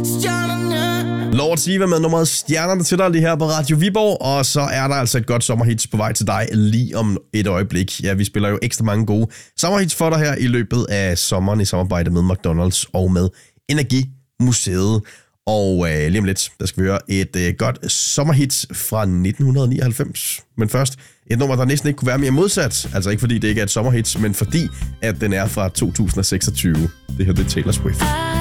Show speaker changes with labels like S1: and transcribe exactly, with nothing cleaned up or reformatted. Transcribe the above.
S1: Lord Siva med nummeret Stjernerne til dig lige her på Radio Viborg, og så er der altså et godt sommerhits på vej til dig lige om et øjeblik. Ja, vi spiller jo ekstra mange gode sommerhits for dig her i løbet af sommeren i samarbejde med McDonald's og med Energimuseet. Og øh, lige om lidt, der skal vi høre et øh, godt sommerhit fra nitten nioghalvfems. Men først et nummer, der næsten ikke kunne være mere modsat. Altså ikke fordi det ikke er et sommerhit, men fordi at den er fra to tusind seksogtyve. Det her det er Taylor Swift.